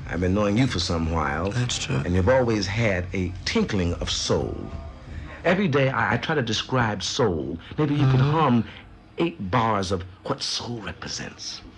I've been knowing you for some while. That's true. And you've always had a tinkling of soul. Every day I try to describe soul. Maybe you could hum 8 bars of what soul represents.